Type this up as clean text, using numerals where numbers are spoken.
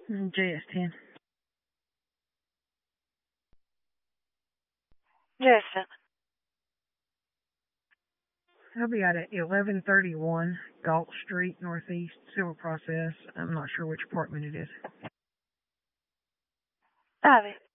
JS10. Jason. I'll be out at 1131 Galt Street, Northeast, Silver Process. I'm not sure which apartment it is. Está bien.